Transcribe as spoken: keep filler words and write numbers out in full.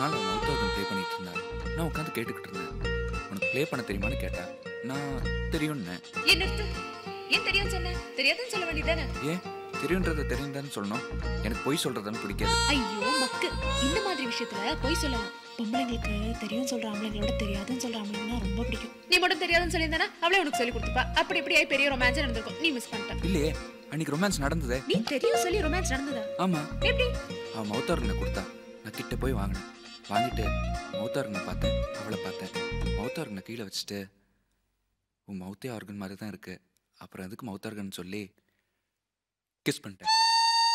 நாள் அவன் மவுத் organ play பண்ணிட்டு இருந்தா. நான் உட்காந்து கேட்டுக்கிட்டு இருந்தேன். உனக்கு ப்ளே பண்ண தெரியுமான்னு கேட்டா. நான் தெரியும்னு. ஏன் நிறுத்து? ஏன் தெரியும் சொன்ன? தெரியாதுன்னு சொல்ல வேண்டியதானே? ஏன் தெரியுன்றத தெரியுதான்னு சொல்லணும். எனக்கு பொய் சொல்றதுன்னு பிடிக்காது. ஐயோ மக்கு, இந்த மாதிரி விஷயத்துல பொய் சொல்லலாம். பொம்பளைங்களுக்கு தெரியும் சொல்ற ஆம்பளைங்களோட தெரியாதுன்னு சொல்ற ஆம்பளைங்கன்னா ரொம்ப பிடிக்கும். நீ மட்டும் தெரியாதுன்னு சொல்லியிருந்தானா அவளே உனக்கு சொல்லி கொடுத்துப்பா. அப்படி இப்படி ஆயி பெரிய ரொமான்ஸ் நடந்திருக்கும். நீ மிஸ் பண்ணிட்ட. இல்லையே, அன்னைக்கு ரொமான்ஸ் நடந்ததே. நீ தெரியும் சொல்லி ரொமான்ஸ் நடந்ததா? ஆமா, எப்படி? அவன் மவுத் ஆர்கனை கொடுத்தா. நான் கிட்ட போய் வாங்கினேன். வாங்கிட்டு மவுத் ஆர்கனை பார்த்தேன், அவளை பார்த்தேன். மவுத் ஆர்கனை கீழே வச்சுட்டு, உன் மவுத்தே ஆர்கன் மாதிரி தான் இருக்கு, அப்புறம் அதுக்கு மவுத் ஆர்கன் சொல்லி கிஸ் பண்ணிட்டேன்.